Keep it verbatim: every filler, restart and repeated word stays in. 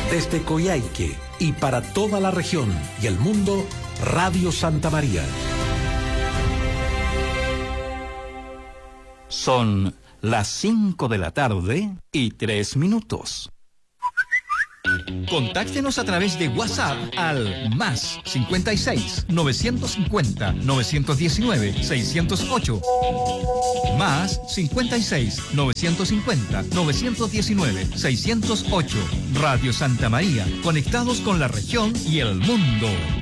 Desde Coyhaique y para toda la región y el mundo, Radio Santa María. Son las cinco de la tarde y tres minutos. Contáctenos a través de WhatsApp al más cincuenta y seis, novecientos cincuenta, novecientos diecinueve, seiscientos ocho. Más cincuenta y seis, novecientos cincuenta, novecientos diecinueve, seiscientos ocho. Radio Santa María, conectados con la región y el mundo.